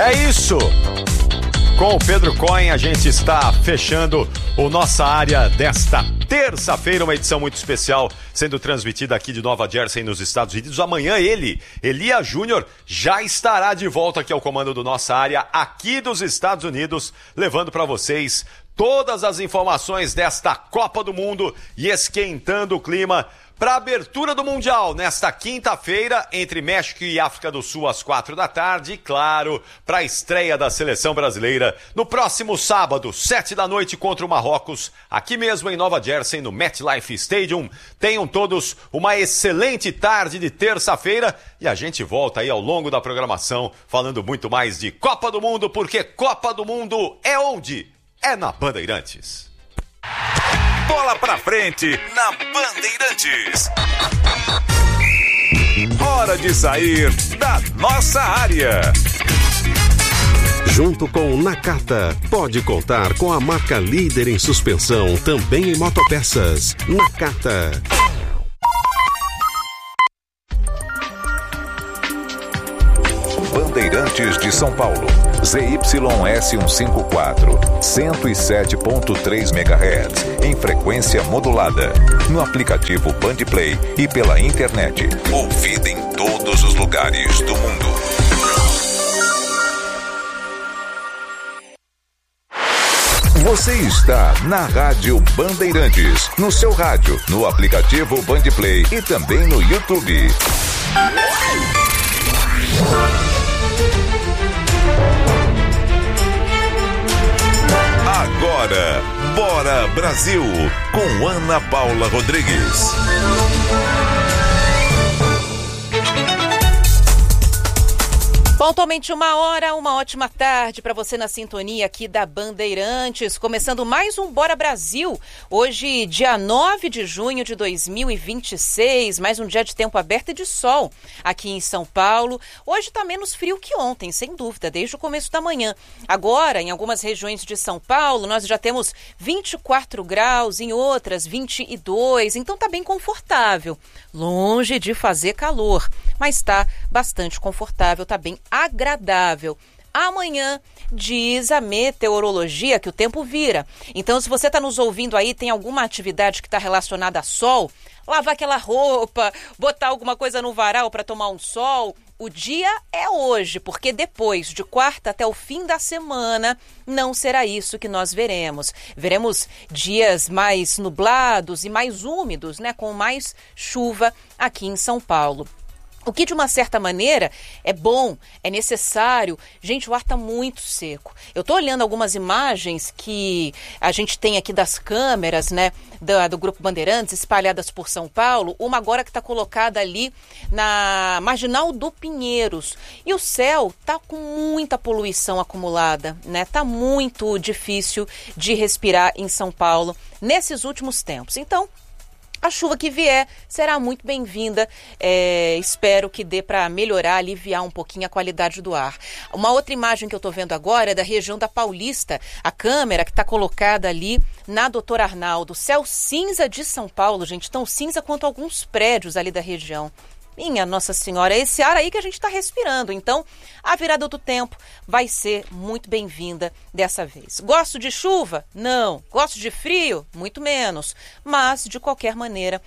É isso! Com o Pedro Cohen, a gente está fechando o Nossa Área desta terça-feira, uma edição muito especial, sendo transmitida aqui de Nova Jersey, nos Estados Unidos. Amanhã Elias Júnior, já estará de volta aqui ao comando do Nossa Área, aqui dos Estados Unidos, levando para vocês todas as informações desta Copa do Mundo e esquentando o clima para a abertura do Mundial nesta quinta-feira entre México e África do Sul às 4 da tarde e, claro, para a estreia da seleção brasileira no próximo sábado, 7 da noite, contra o Marrocos, aqui mesmo em Nova Jersey, no MetLife Stadium. Tenham todos uma excelente tarde de terça-feira e a gente volta aí ao longo da programação falando muito mais de Copa do Mundo, porque Copa do Mundo é onde? É na Bandeirantes. Bola pra frente na Bandeirantes. Hora de sair da nossa área. Junto com o Nakata, pode contar com a marca líder em suspensão, também em motopeças. Nakata. Bandeirantes de São Paulo, ZYS154, 107.3 MHz, em frequência modulada, no aplicativo Bandplay e pela internet, ouvida em todos os lugares do mundo. Você está na Rádio Bandeirantes, no seu rádio, no aplicativo Bandplay e também no YouTube. Agora, Bora Brasil, com Ana Paula Rodrigues. Pontualmente 1h, uma ótima tarde para você na sintonia aqui da Bandeirantes, começando mais um Bora Brasil, hoje dia 9 de junho de 2026, mais um dia de tempo aberto e de sol aqui em São Paulo. Hoje está menos frio que ontem, sem dúvida, desde o começo da manhã. Agora, em algumas regiões de São Paulo, nós já temos 24 graus, em outras 22, então está bem confortável, longe de fazer calor, mas está bastante confortável, está bem agradável. Amanhã diz a meteorologia que o tempo vira. Então, se você está nos ouvindo aí, tem alguma atividade que está relacionada a sol, lavar aquela roupa, botar alguma coisa no varal para tomar um sol, o dia é hoje, porque depois de quarta até o fim da semana não será isso que nós veremos. Veremos dias mais nublados e mais úmidos, né, com mais chuva aqui em São Paulo. O que, de uma certa maneira, é bom, é necessário. Gente, o ar está muito seco. Eu estou olhando algumas imagens que a gente tem aqui das câmeras, né, do Grupo Bandeirantes, espalhadas por São Paulo. Uma agora que está colocada ali na Marginal do Pinheiros. E o céu está com muita poluição acumulada, né? Está muito difícil de respirar em São Paulo nesses últimos tempos. Então, a chuva que vier será muito bem-vinda, espero que dê para melhorar, aliviar um pouquinho a qualidade do ar. Uma outra imagem que eu estou vendo agora é da região da Paulista, a câmera que está colocada ali na Doutor Arnaldo. Céu cinza de São Paulo, gente, tão cinza quanto alguns prédios ali da região. Minha Nossa Senhora, é esse ar aí que a gente está respirando. Então, a virada do tempo vai ser muito bem-vinda dessa vez. Gosto de chuva? Não. Gosto de frio? Muito menos. Mas, de qualquer maneira,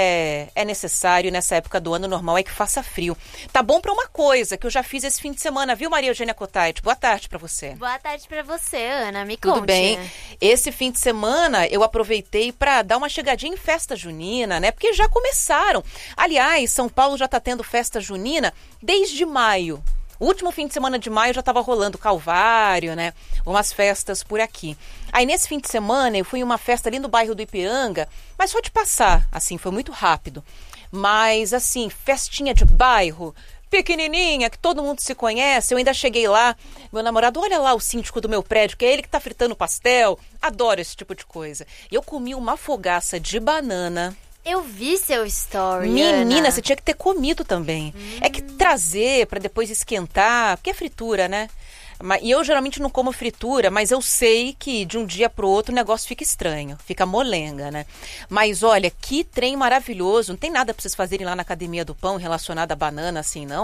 é necessário, nessa época do ano normal, é que faça frio. Tá bom para uma coisa que eu já fiz esse fim de semana, viu, Maria Eugênia Cotait? Boa tarde para você. Boa tarde para você, Ana. Me conte. Tudo bem. Esse fim de semana eu aproveitei para dar uma chegadinha em festa junina, né? Porque já começaram. Aliás, São Paulo já está tendo festa junina desde maio. O último fim de semana de maio já estava rolando Calvário, né? Umas festas por aqui. Aí nesse fim de semana eu fui em uma festa ali no bairro do Ipiranga, mas só de passar, assim, foi muito rápido. Mas assim, festinha de bairro, pequenininha, que todo mundo se conhece. Eu ainda cheguei lá, meu namorado, olha lá o síndico do meu prédio, que é ele que tá fritando pastel. Adoro esse tipo de coisa. E eu comi uma fogaça de banana. Eu vi seu story, Menina, Ana. você tinha que ter comido também. É que trazer para depois esquentar, porque é fritura, né? E eu geralmente não como fritura, mas eu sei que de um dia pro outro o negócio fica estranho, fica molenga, né? Mas olha, que trem maravilhoso, não tem nada para vocês fazerem lá na Academia do Pão relacionado à banana assim, não?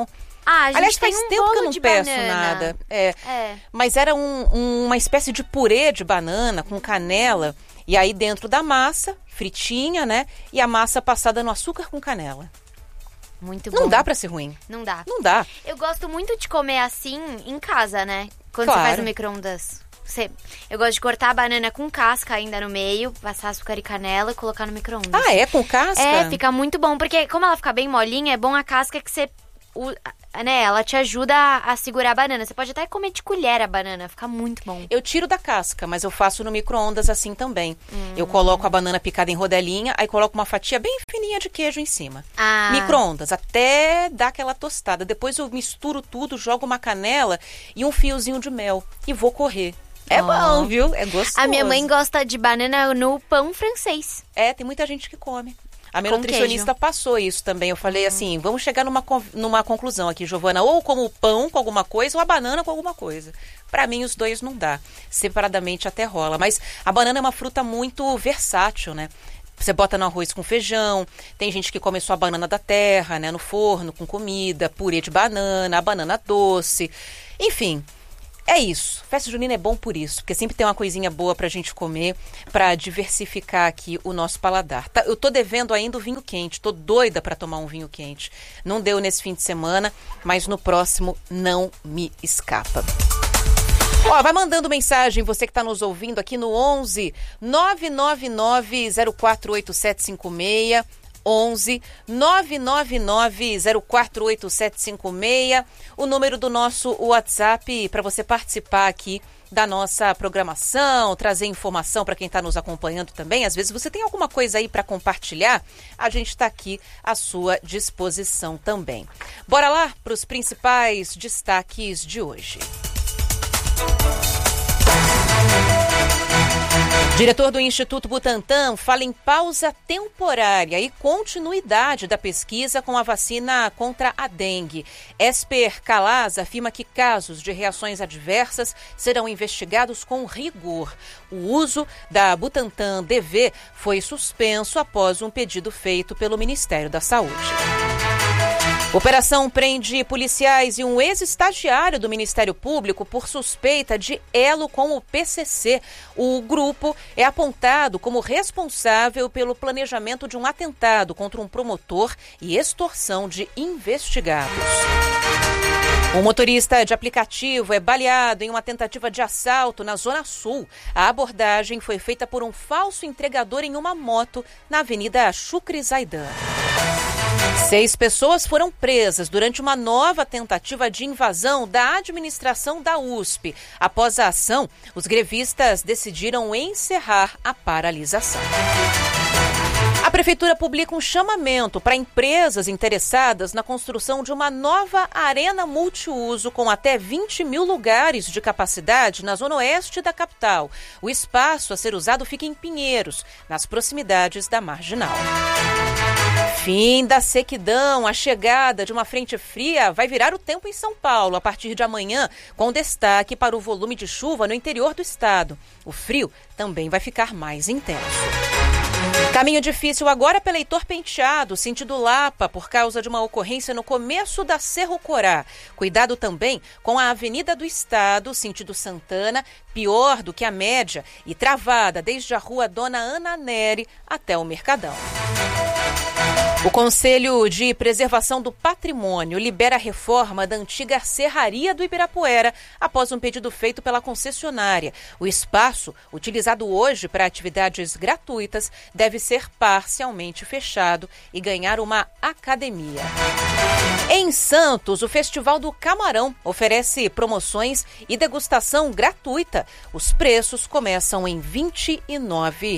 A gente Aliás, tem faz um tempo que eu bolo não de peço banana. nada. Mas era uma espécie de purê de banana com canela. E aí dentro da massa, fritinha, né? E a massa passada no açúcar com canela. Muito bom. Não dá pra ser ruim. Não dá. Não dá. Eu gosto muito de comer assim em casa, né? Quando Claro. você faz no micro-ondas. Eu gosto de cortar a banana com casca ainda no meio, passar açúcar e canela e colocar no micro-ondas. Ah, é? Com casca? Fica muito bom. Porque como ela fica bem molinha, é bom a casca que você... né, ela te ajuda a segurar a banana. Você pode até comer de colher a banana, fica muito bom. Eu tiro da casca, mas eu faço no micro-ondas assim também. Eu coloco a banana picada em rodelinha, aí coloco uma fatia bem fininha de queijo em cima. Micro-ondas, até dar aquela tostada. Depois eu misturo tudo, jogo uma canela e um fiozinho de mel e vou correr. É bom, viu? É gostoso. A minha mãe gosta de banana no pão francês. Tem muita gente que come. A minha Com nutricionista queijo. passou isso também. Eu falei assim, vamos chegar numa conclusão aqui, Giovana. Ou como o pão com alguma coisa, ou a banana com alguma coisa. Pra mim, os dois não dá. Separadamente até rola. Mas a banana é uma fruta muito versátil, né? Você bota no arroz com feijão. Tem gente que come só a banana da terra, né? No forno, com comida, purê de banana, a banana doce. Enfim... É isso. Festa junina é bom por isso, porque sempre tem uma coisinha boa pra gente comer, pra diversificar aqui o nosso paladar. Eu tô devendo ainda o vinho quente, tô doida pra tomar um vinho quente. Não deu nesse fim de semana, mas no próximo não me escapa. Vai mandando mensagem, você que está nos ouvindo aqui no 11 999 048756. 11 999 048756, o número do nosso WhatsApp para você participar aqui da nossa programação, trazer informação para quem está nos acompanhando também. Às vezes você tem alguma coisa aí para compartilhar, a gente está aqui à sua disposição também. Bora lá para os principais destaques de hoje. Diretor do Instituto Butantan fala em pausa temporária e continuidade da pesquisa com a vacina contra a dengue. Esper Calaz afirma que casos de reações adversas serão investigados com rigor. O uso da Butantan DV foi suspenso após um pedido feito pelo Ministério da Saúde. Operação prende policiais e um ex-estagiário do Ministério Público por suspeita de elo com o PCC. O grupo é apontado como responsável pelo planejamento de um atentado contra um promotor e extorsão de investigados. Um motorista de aplicativo é baleado em uma tentativa de assalto na Zona Sul. A abordagem foi feita por um falso entregador em uma moto na Avenida Chucre Zaidan. 6 pessoas foram presas durante uma nova tentativa de invasão da administração da USP. Após a ação, os grevistas decidiram encerrar a paralisação. A Prefeitura publica um chamamento para empresas interessadas na construção de uma nova arena multiuso com até 20 mil lugares de capacidade na zona oeste da capital. O espaço a ser usado fica em Pinheiros, nas proximidades da Marginal. Fim da sequidão, a chegada de uma frente fria vai virar o tempo em São Paulo a partir de amanhã, com destaque para o volume de chuva no interior do estado. O frio também vai ficar mais intenso. Caminho difícil agora pela Heitor Penteado, sentido Lapa, por causa de uma ocorrência no começo da Cerro Corá. Cuidado também com a Avenida do Estado, sentido Santana, pior do que a média e travada desde a rua Dona Ana Neri até o Mercadão. O Conselho de Preservação do Patrimônio libera a reforma da antiga Serraria do Ibirapuera após um pedido feito pela concessionária. O espaço, utilizado hoje para atividades gratuitas, deve ser parcialmente fechado e ganhar uma academia. Em Santos, o Festival do Camarão oferece promoções e degustação gratuita. Os preços começam em R$ 29.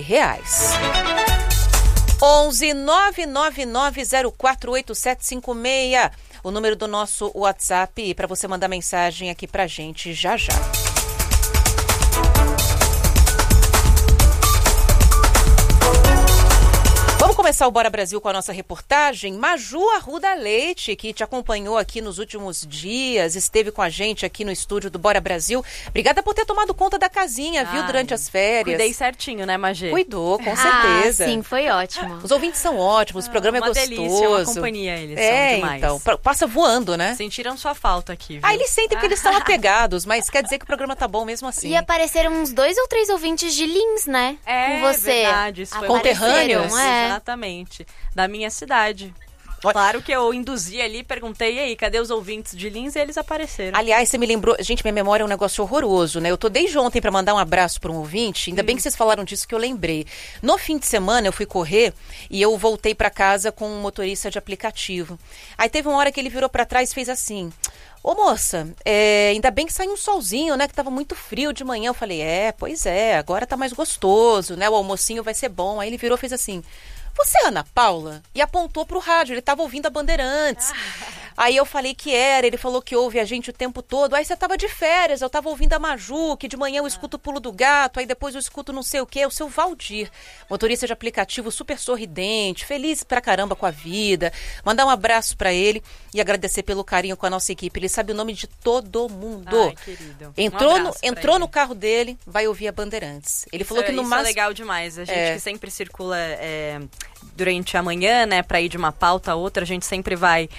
11 999 048756, o número do nosso WhatsApp para você mandar mensagem aqui pra gente já já. Vamos começar o Bora Brasil com a nossa reportagem. Maju Arruda Leite, que te acompanhou aqui nos últimos dias, esteve com a gente aqui no estúdio do Bora Brasil. Obrigada por ter tomado conta da casinha, viu, durante as férias. Cuidei certinho, né, Magê? Cuidou, com certeza. Sim, foi ótimo. Os ouvintes são ótimos, o programa é gostoso. Delícia, uma companhia eles, são demais. Então, passa voando, né? Sentiram sua falta aqui, viu? Ah, eles sentem porque eles estão apegados, mas quer dizer que o programa tá bom mesmo assim. E apareceram uns 2 ou 3 ouvintes de Lins, né? Com você. Verdade, isso foi conterrâneos. Exatamente, da minha cidade. Claro que eu induzi ali, perguntei, e aí, cadê os ouvintes de Lins? E eles apareceram. Aliás, você me lembrou... Gente, minha memória é um negócio horroroso, né? Eu tô desde ontem pra mandar um abraço pra um ouvinte. Ainda bem que vocês falaram disso que eu lembrei. No fim de semana, eu fui correr e eu voltei pra casa com um motorista de aplicativo. Aí teve uma hora que ele virou pra trás e fez assim... Ô moça, ainda bem que saiu um solzinho, né? Que tava muito frio de manhã. Eu falei, pois é, agora tá mais gostoso, né? O almocinho vai ser bom. Aí ele virou e fez assim... Você é Ana Paula? E apontou pro rádio, ele estava ouvindo a Bandeirantes. Aí eu falei que era, ele falou que ouve a gente o tempo todo. Aí você estava de férias, eu estava ouvindo a Maju, que de manhã eu escuto o Pulo do Gato, aí depois eu escuto não sei o quê, o seu Valdir, motorista de aplicativo super sorridente, feliz pra caramba com a vida. Mandar um abraço pra ele e agradecer pelo carinho com a nossa equipe. Ele sabe o nome de todo mundo. Ai, querido. Entrou no carro dele, vai ouvir a Bandeirantes. Ele falou que no máximo... Isso é legal demais. A gente que sempre circula... durante a manhã, né, para ir de uma pauta a outra, a gente sempre vai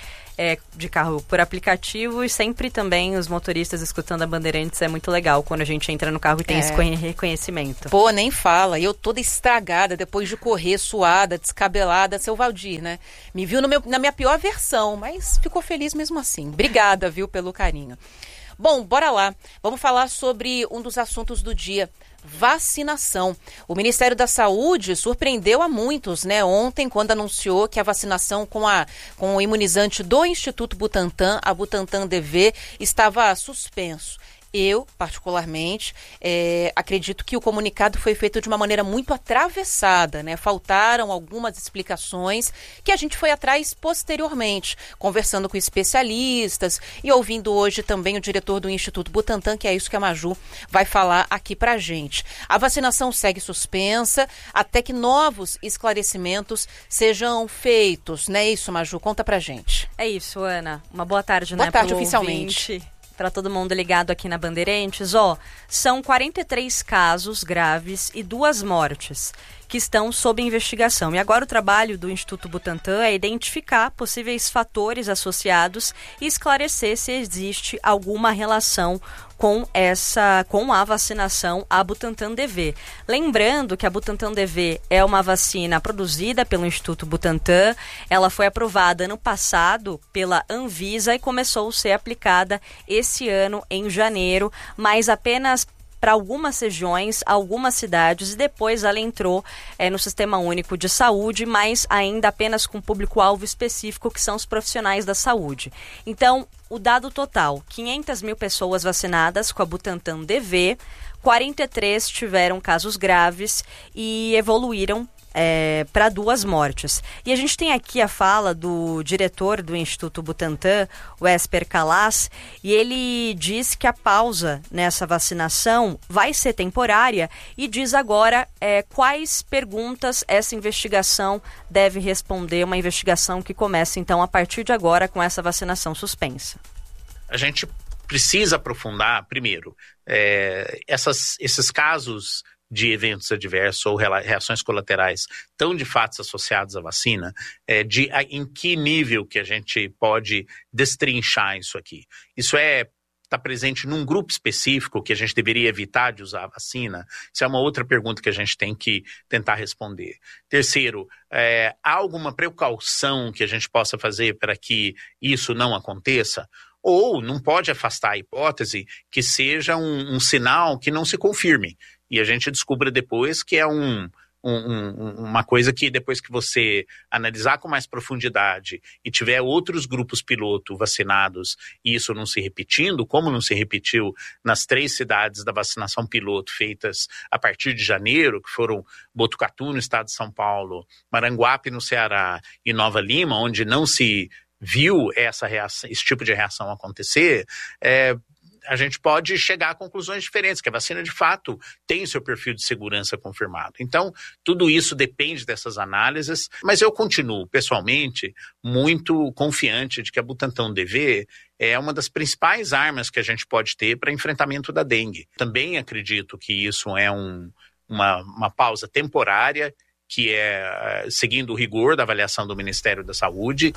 de carro por aplicativo e sempre também os motoristas escutando a Bandeirantes. É muito legal quando a gente entra no carro e tem esse reconhecimento. Pô, nem fala. Eu toda estragada depois de correr, suada, descabelada, seu Valdir, né? Me viu na minha pior versão, mas ficou feliz mesmo assim. Obrigada, viu, pelo carinho. Bom, bora lá. Vamos falar sobre um dos assuntos do dia. Vacinação. O Ministério da Saúde surpreendeu a muitos, né? Ontem, quando anunciou que a vacinação com o imunizante do Instituto Butantan, a Butantan DV, estava suspenso. Eu, particularmente, acredito que o comunicado foi feito de uma maneira muito atravessada, né? Faltaram algumas explicações que a gente foi atrás posteriormente, conversando com especialistas e ouvindo hoje também o diretor do Instituto Butantan, que é isso que a Maju vai falar aqui pra gente. A vacinação segue suspensa até que novos esclarecimentos sejam feitos, não é isso, Maju? Conta pra gente. É isso, Ana. Uma boa tarde, boa tarde, oficialmente. Para todo mundo ligado aqui na Bandeirantes, são 43 casos graves e 2 mortes que estão sob investigação. E agora o trabalho do Instituto Butantan é identificar possíveis fatores associados e esclarecer se existe alguma relação com a vacinação a Butantan DV. Lembrando que a Butantan DV é uma vacina produzida pelo Instituto Butantan, ela foi aprovada ano passado pela Anvisa e começou a ser aplicada esse ano em janeiro, mas apenas para algumas regiões, algumas cidades, e depois ela entrou no Sistema Único de Saúde, mas ainda apenas com público-alvo específico, que são os profissionais da saúde. Então, o dado total, 500 mil pessoas vacinadas com a Butantan DV, 43 tiveram casos graves e evoluíram para 2 mortes. E a gente tem aqui a fala do diretor do Instituto Butantan, o Esper Calas, e ele diz que a pausa nessa vacinação vai ser temporária e diz agora quais perguntas essa investigação deve responder, uma investigação que começa então a partir de agora com essa vacinação suspensa. A gente precisa aprofundar, primeiro, esses casos de eventos adversos ou reações colaterais tão de fato associados à vacina, em que nível que a gente pode destrinchar isso aqui. Isso está presente num grupo específico que a gente deveria evitar de usar a vacina? Isso é uma outra pergunta que a gente tem que tentar responder. Terceiro, há alguma precaução que a gente possa fazer para que isso não aconteça? Ou não pode afastar a hipótese que seja um sinal que não se confirme. E a gente descubra depois que é uma coisa que depois que você analisar com mais profundidade e tiver outros grupos piloto vacinados e isso não se repetindo, como não se repetiu nas 3 cidades da vacinação piloto feitas a partir de janeiro, que foram Botucatu no estado de São Paulo, Maranguape no Ceará e Nova Lima, onde não se viu esse tipo de reação acontecer, a gente pode chegar a conclusões diferentes, que a vacina de fato tem o seu perfil de segurança confirmado. Então, tudo isso depende dessas análises, mas eu continuo, pessoalmente, muito confiante de que a Butantan DV é uma das principais armas que a gente pode ter para enfrentamento da dengue. Também acredito que isso é uma pausa temporária, que é seguindo o rigor da avaliação do Ministério da Saúde.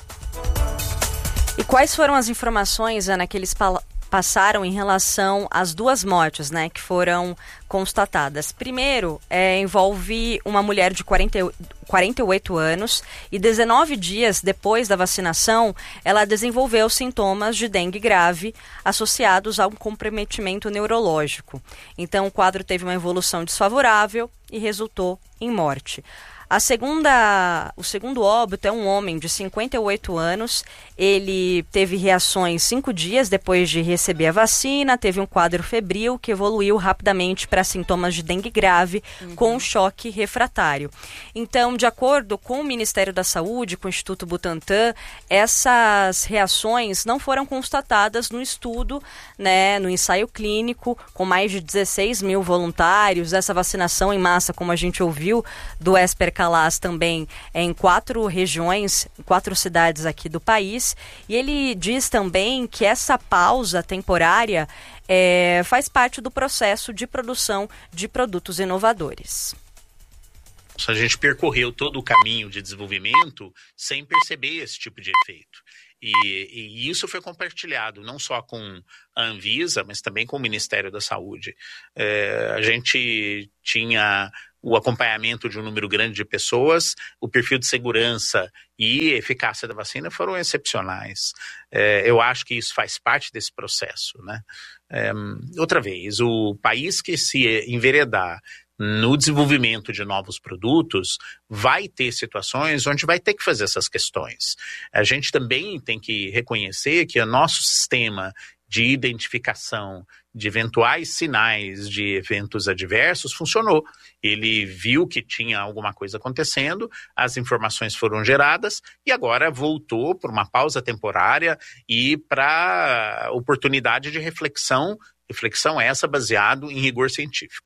E quais foram as informações, Ana, que eles passaram em relação às 2 mortes, né, que foram constatadas? Primeiro, envolve uma mulher de 48 anos e 19 dias depois da vacinação, ela desenvolveu sintomas de dengue grave associados a um comprometimento neurológico. Então, o quadro teve uma evolução desfavorável e resultou em morte. O segundo óbito é um homem de 58 anos. Ele teve reações 5 dias depois de receber a vacina, teve um quadro febril que evoluiu rapidamente para sintomas de dengue grave com choque refratário. Então, de acordo com o Ministério da Saúde, com o Instituto Butantan, essas reações não foram constatadas no estudo, né, no ensaio clínico, com mais de 16 mil voluntários. Essa vacinação em massa, como a gente ouviu, do Esper Calas também em 4 regiões, 4 cidades aqui do país. E ele diz também que essa pausa temporária faz parte do processo de produção de produtos inovadores. A gente percorreu todo o caminho de desenvolvimento sem perceber esse tipo de efeito. E isso foi compartilhado não só com a Anvisa, mas também com o Ministério da Saúde. A gente tinha o acompanhamento de um número grande de pessoas, o perfil de segurança e eficácia da vacina foram excepcionais. Eu acho que isso faz parte desse processo, né? Outra vez, o país que se enveredar no desenvolvimento de novos produtos vai ter situações onde vai ter que fazer essas questões. A gente também tem que reconhecer que o nosso sistema de identificação de eventuais sinais de eventos adversos funcionou. Ele viu que tinha alguma coisa acontecendo, as informações foram geradas e agora voltou para uma pausa temporária e para oportunidade de reflexão essa baseado em rigor científico.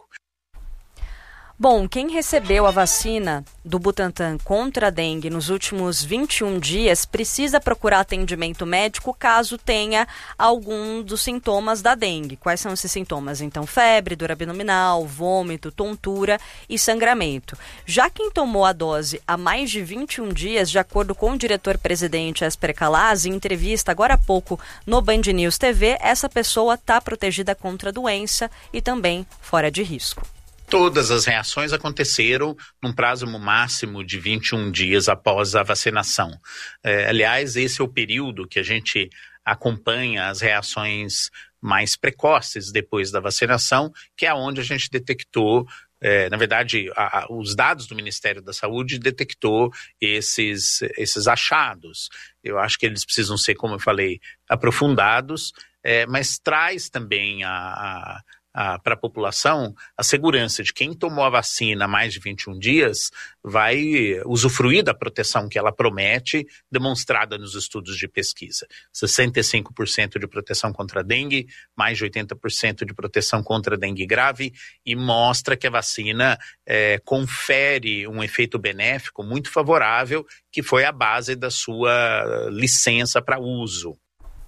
Bom, quem recebeu a vacina do Butantan contra a dengue nos últimos 21 dias precisa procurar atendimento médico caso tenha algum dos sintomas da dengue. Quais são esses sintomas? Então, febre, dor abdominal, vômito, tontura e sangramento. Já quem tomou a dose há mais de 21 dias, de acordo com o diretor-presidente Esper Calas, em entrevista agora há pouco no Band News TV, essa pessoa está protegida contra a doença e também fora de risco. Todas as reações aconteceram num prazo máximo de 21 dias após a vacinação. Aliás, esse é o período que a gente acompanha as reações mais precoces depois da vacinação, que é onde a gente detectou, na verdade, os dados do Ministério da Saúde detectou esses achados. Eu acho que eles precisam ser, como eu falei, aprofundados, mas traz também para a população a segurança de quem tomou a vacina há mais de 21 dias vai usufruir da proteção que ela promete, demonstrada nos estudos de pesquisa. 65% de proteção contra a dengue, mais de 80% de proteção contra a dengue grave, e mostra que a vacina confere um efeito benéfico muito favorável, que foi a base da sua licença para uso.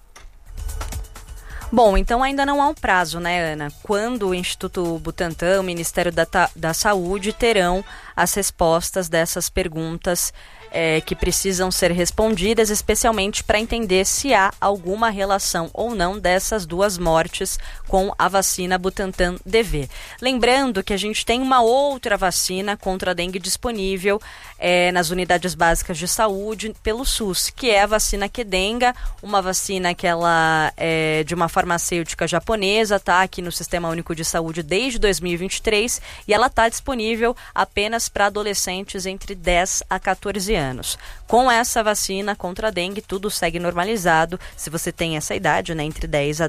Bom, então ainda não há um prazo, né, Ana? Quando o Instituto Butantan, o Ministério da Saúde terão as respostas dessas perguntas que precisam ser respondidas, especialmente para entender se há alguma relação ou não dessas 2 mortes com a vacina Butantan DV. Lembrando que a gente tem uma outra vacina contra a dengue disponível nas unidades básicas de saúde pelo SUS, que é a vacina Qdenga, uma vacina que ela é de uma farmacêutica japonesa, está aqui no Sistema Único de Saúde desde 2023 e ela está disponível apenas doses para adolescentes entre 10 a 14 anos. Com essa vacina contra a dengue, tudo segue normalizado. Se você tem essa idade, né, entre 10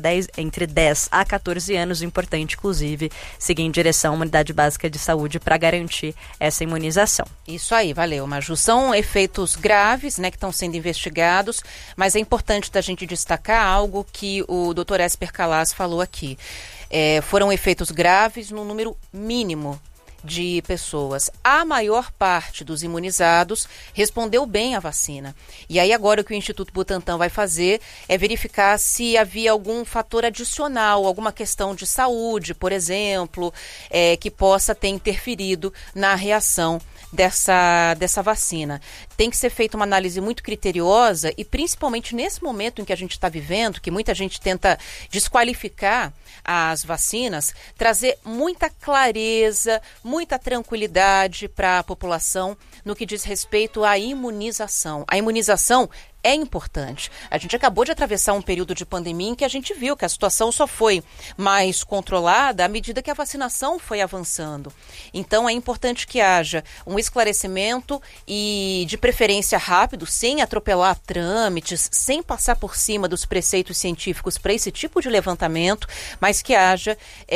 a 14 anos, importante, inclusive, seguir em direção à Unidade Básica de Saúde para garantir essa imunização. Isso aí, valeu, Maju. São efeitos graves, né, que estão sendo investigados, mas é importante da gente destacar algo que o Dr. Esper Calas falou aqui. Foram efeitos graves no número mínimo de pessoas. A maior parte dos imunizados respondeu bem à vacina. E aí agora o que o Instituto Butantan vai fazer é verificar se havia algum fator adicional, alguma questão de saúde, por exemplo, que possa ter interferido na reação dessa vacina. Tem que ser feita uma análise muito criteriosa e principalmente nesse momento em que a gente está vivendo, que muita gente tenta desqualificar as vacinas, trazer muita clareza, muita tranquilidade para a população no que diz respeito à imunização. A imunização é importante. A gente acabou de atravessar um período de pandemia em que a gente viu que a situação só foi mais controlada à medida que a vacinação foi avançando. Então é importante que haja um esclarecimento e de preferência rápido, sem atropelar trâmites, sem passar por cima dos preceitos científicos para esse tipo de levantamento, mas que haja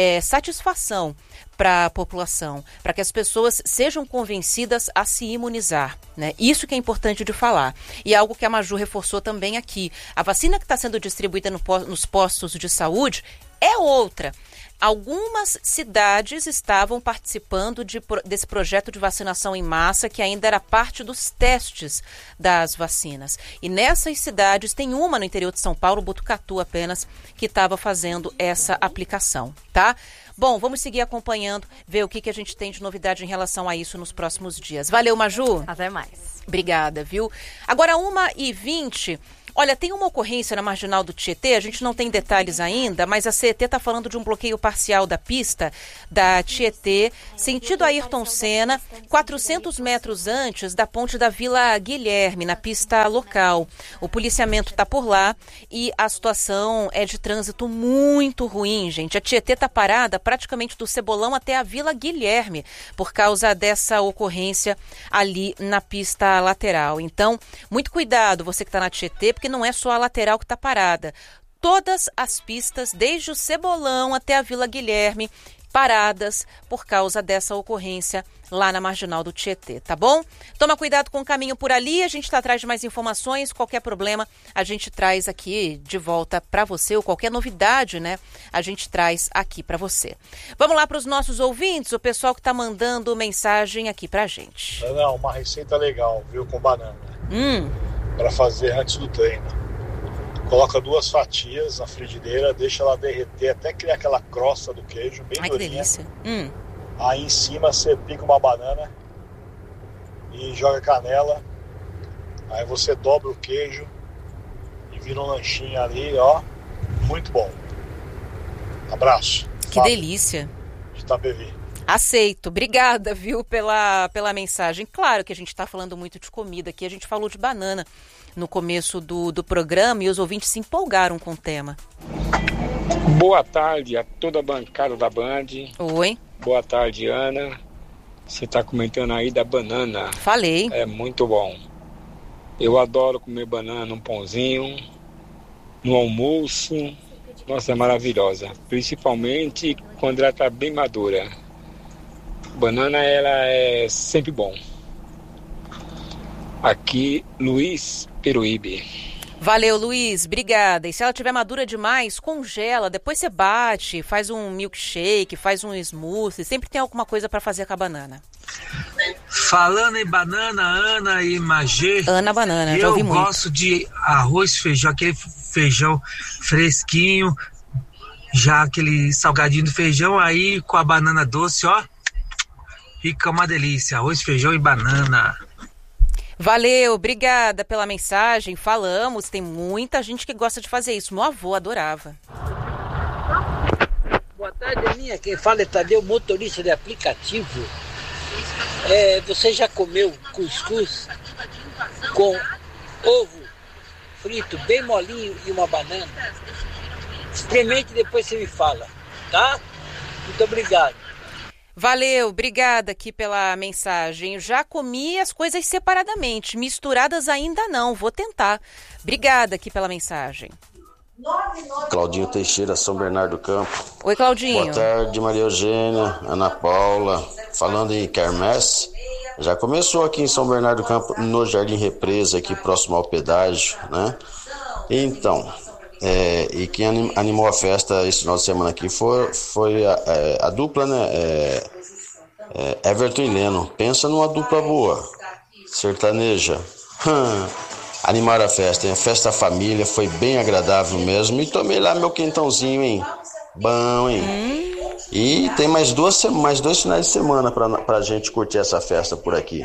satisfação para a população, para que as pessoas sejam convencidas a se imunizar, né? Isso que é importante de falar. E algo que a Maju reforçou também aqui. A vacina que está sendo distribuída nos postos de saúde é outra. Algumas cidades estavam participando desse projeto de vacinação em massa, que ainda era parte dos testes das vacinas. E nessas cidades, tem uma no interior de São Paulo, Botucatu apenas, que estava fazendo essa aplicação, tá? Bom, vamos seguir acompanhando, ver o que a gente tem de novidade em relação a isso nos próximos dias. Valeu, Maju. Até mais. Obrigada, viu? Agora, 1h20... Olha, tem uma ocorrência na Marginal do Tietê, a gente não tem detalhes ainda, mas a CET está falando de um bloqueio parcial da pista da Tietê, sentido Ayrton Senna, 400 metros antes da ponte da Vila Guilherme, na pista local. O policiamento está por lá e a situação é de trânsito muito ruim, gente. A Tietê está parada praticamente do Cebolão até a Vila Guilherme, por causa dessa ocorrência ali na pista lateral. Então, muito cuidado, você que está na Tietê, porque não é só a lateral que está parada. Todas as pistas, desde o Cebolão até a Vila Guilherme, paradas por causa dessa ocorrência lá na Marginal do Tietê, tá bom? Toma cuidado com o caminho por ali, a gente está atrás de mais informações, qualquer problema a gente traz aqui de volta para você, ou qualquer novidade, né, a gente traz aqui para você. Vamos lá para os nossos ouvintes, o pessoal que está mandando mensagem aqui pra gente. Não, uma receita legal, viu, com banana. Para fazer antes do treino. Coloca 2 fatias na frigideira, deixa ela derreter até criar aquela crosta do queijo bem durinha. Que delícia. Aí em cima você pica uma banana e joga canela. Aí você dobra o queijo e vira um lanchinho ali, ó. Muito bom. Abraço. Que delícia. De Itapevi. Aceito. Obrigada, viu, pela mensagem. Claro que a gente está falando muito de comida aqui. A gente falou de banana no começo do programa e os ouvintes se empolgaram com o tema. Boa tarde a toda a bancada da Band. Oi. Boa tarde, Ana. Você está comentando aí da banana. Falei. É muito bom. Eu adoro comer banana num pãozinho, no almoço. Nossa, é maravilhosa. Principalmente quando ela está bem madura. Banana, ela é sempre bom. Aqui, Luiz Peruíbe. Valeu, Luiz. Obrigada. E se ela estiver madura demais, congela. Depois você bate, faz um milkshake, faz um smoothie. Sempre tem alguma coisa para fazer com a banana. Falando em banana, Ana e Magê. Ana Banana, já ouvi muito. Eu gosto de arroz, feijão, aquele feijão fresquinho, já aquele salgadinho do feijão, aí com a banana doce, ó. Fica uma delícia, arroz, feijão e banana. Valeu, obrigada pela mensagem. Falamos, tem muita gente que gosta de fazer isso. Meu avô adorava. Boa tarde, Aninha. Quem fala é Tadeu, motorista de aplicativo. Você já comeu cuscuz com ovo frito, bem molinho e uma banana? Experimente e depois você me fala, tá? Muito obrigado. Valeu, obrigada aqui pela mensagem. Já comi as coisas separadamente, misturadas ainda não, vou tentar. Obrigada aqui pela mensagem. Claudinho Teixeira, São Bernardo do Campo. Oi, Claudinho. Boa tarde, Maria Eugênia, Ana Paula. Falando em quermesse, já começou aqui em São Bernardo do Campo, no Jardim Represa, aqui próximo ao pedágio, né? Então, e quem animou a festa esse final de semana aqui foi a dupla, né? Everton e Leno. Pensa numa dupla boa, sertaneja. Animaram a festa, hein? A festa família, foi bem agradável mesmo. E tomei lá meu quentãozinho, hein? Bom, hein? E tem mais dois finais de semana pra gente curtir essa festa por aqui.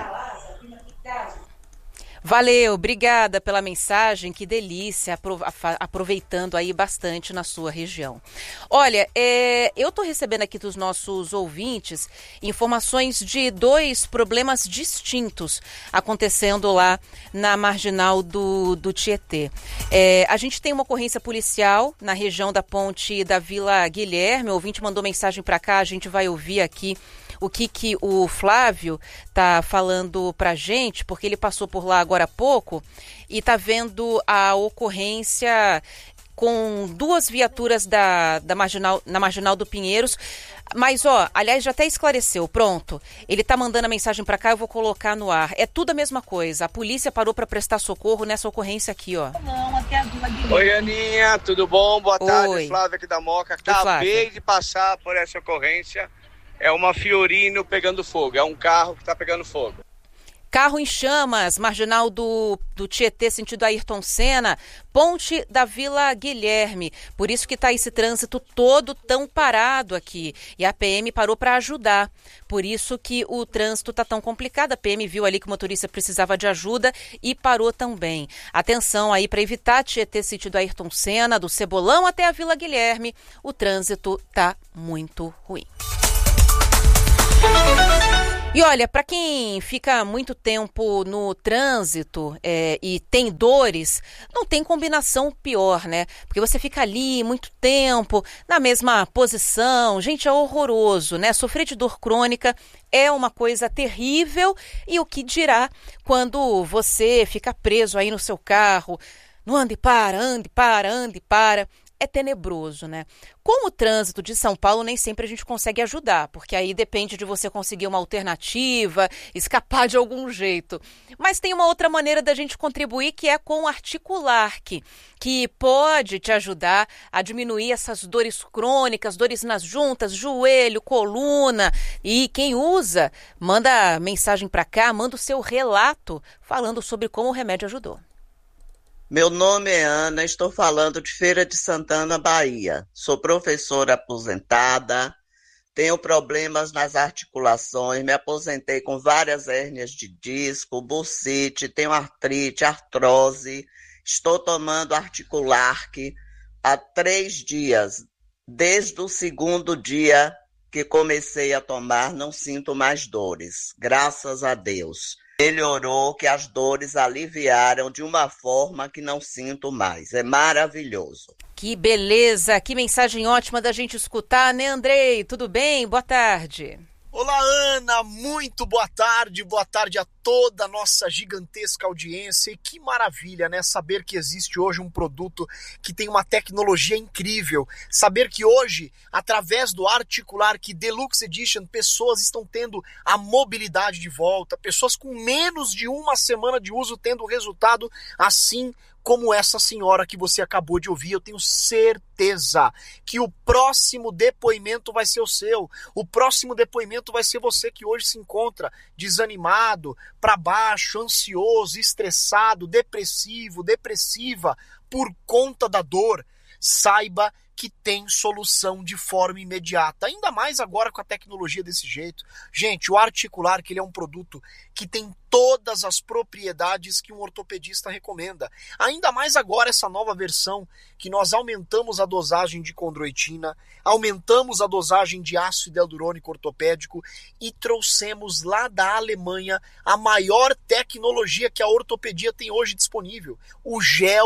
Valeu, obrigada pela mensagem, que delícia, aproveitando aí bastante na sua região. Olha, eu tô recebendo aqui dos nossos ouvintes informações de 2 problemas distintos acontecendo lá na marginal do Tietê. A gente tem uma ocorrência policial na região da ponte da Vila Guilherme, o ouvinte mandou mensagem para cá, a gente vai ouvir aqui o que o Flávio tá falando pra gente, porque ele passou por lá agora há pouco e tá vendo a ocorrência com 2 viaturas na Marginal do Pinheiros. Mas, aliás, já até esclareceu, pronto. Ele tá mandando a mensagem pra cá, eu vou colocar no ar. É tudo a mesma coisa. A polícia parou pra prestar socorro nessa ocorrência aqui, ó. Oi, Aninha, tudo bom? Boa tarde, Oi. Flávio aqui da Moca. Oi, Flávio. Acabei de passar por essa ocorrência. É uma Fiorino pegando fogo, é um carro que tá pegando fogo. Carro em chamas, marginal do Tietê, sentido Ayrton Senna, ponte da Vila Guilherme. Por isso que está esse trânsito todo tão parado aqui. E a PM parou para ajudar. Por isso que o trânsito está tão complicado. A PM viu ali que o motorista precisava de ajuda e parou também. Atenção aí para evitar Tietê, sentido Ayrton Senna, do Cebolão até a Vila Guilherme. O trânsito está muito ruim. E olha, para quem fica muito tempo no trânsito e tem dores, não tem combinação pior, né? Porque você fica ali muito tempo, na mesma posição. Gente, é horroroso, né? Sofrer de dor crônica é uma coisa terrível. E o que dirá quando você fica preso aí no seu carro? No anda e para, anda e para, anda e para. É tenebroso, né? Com o trânsito de São Paulo, nem sempre a gente consegue ajudar, porque aí depende de você conseguir uma alternativa, escapar de algum jeito. Mas tem uma outra maneira da gente contribuir, que é com o Articularc, que pode te ajudar a diminuir essas dores crônicas, dores nas juntas, joelho, coluna. E quem usa, manda mensagem para cá, manda o seu relato falando sobre como o remédio ajudou. Meu nome é Ana, estou falando de Feira de Santana, Bahia. Sou professora aposentada, tenho problemas nas articulações, me aposentei com várias hérnias de disco, bursite, tenho artrite, artrose. Estou tomando Articularc há 3 dias. Desde o 2º dia que comecei a tomar, não sinto mais dores, graças a Deus. Melhorou, que as dores aliviaram de uma forma que não sinto mais. É maravilhoso. Que beleza, que mensagem ótima da gente escutar, né, Andrei? Tudo bem? Boa tarde. Olá, Ana, muito boa tarde a toda a nossa gigantesca audiência. E que maravilha, né? Saber que existe hoje um produto que tem uma tecnologia incrível. Saber que hoje, através do Articularc Deluxe Edition, pessoas estão tendo a mobilidade de volta, pessoas com menos de 1 semana de uso tendo resultado assim como essa senhora que você acabou de ouvir. Eu tenho certeza que o próximo depoimento vai ser o seu. O próximo depoimento vai ser você que hoje se encontra desanimado, para baixo, ansioso, estressado, depressivo, depressiva por conta da dor. Saiba que tem solução de forma imediata, ainda mais agora com a tecnologia desse jeito. Gente, o Articularc, ele é um produto que tem todas as propriedades que um ortopedista recomenda. Ainda mais agora essa nova versão que nós aumentamos a dosagem de condroitina, aumentamos a dosagem de ácido hialurônico ortopédico e trouxemos lá da Alemanha a maior tecnologia que a ortopedia tem hoje disponível, o gel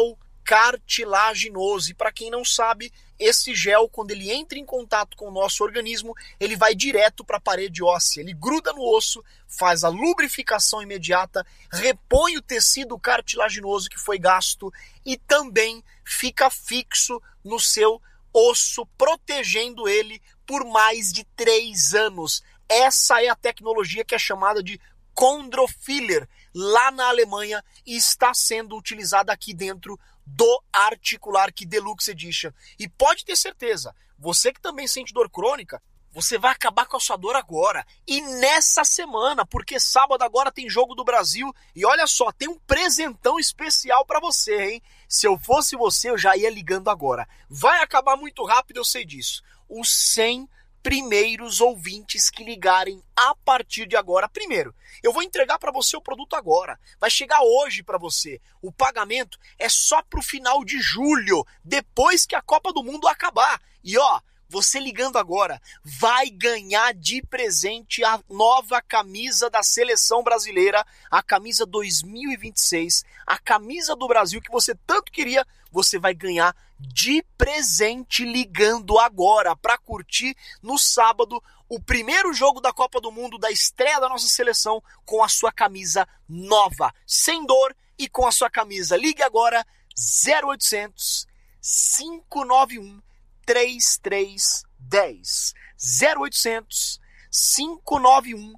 cartilaginoso. E para quem não sabe, esse gel, quando ele entra em contato com o nosso organismo, ele vai direto para a parede óssea, ele gruda no osso, faz a lubrificação imediata, repõe o tecido cartilaginoso que foi gasto e também fica fixo no seu osso, protegendo ele por mais de 3 anos. Essa é a tecnologia que é chamada de Chondrofiller, lá na Alemanha, e está sendo utilizada aqui dentro do Articular Key Deluxe Edition. E pode ter certeza, você que também sente dor crônica, você vai acabar com a sua dor agora. E nessa semana, porque sábado agora tem Jogo do Brasil. E olha só, tem um presentão especial para você, hein? Se eu fosse você, eu já ia ligando agora. Vai acabar muito rápido, eu sei disso. Os 100 primeiros ouvintes que ligarem a partir de agora. Primeiro, eu vou entregar para você o produto agora. Vai chegar hoje para você. O pagamento é só pro final de julho, depois que a Copa do Mundo acabar. E ó, você ligando agora vai ganhar de presente a nova camisa da Seleção Brasileira, a camisa 2026, a camisa do Brasil que você tanto queria. Você vai ganhar de presente ligando agora para curtir no sábado o primeiro jogo da Copa do Mundo, da estreia da nossa seleção, com a sua camisa nova, sem dor e com a sua camisa. Ligue agora 0800 591 3310. 0800 591